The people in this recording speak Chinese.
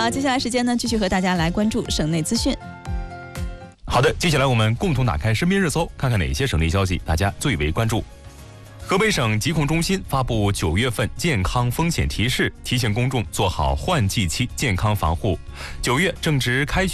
好，接下来时间呢，继续和大家来关注省内资讯。 好的，接下来我们共同打开身边热搜，看看哪些省内消息大家最为关注。河北省疾控中心发布9月份健康风险提示，提醒公众做好换季期健康防护。9月正值开学